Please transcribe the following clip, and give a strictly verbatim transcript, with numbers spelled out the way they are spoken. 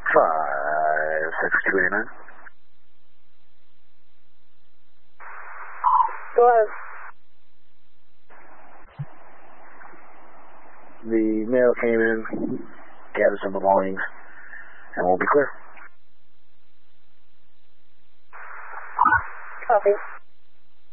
five six two eight nine. Go ahead. The mail came in, gathered some belongings, and we'll be clear. Copy.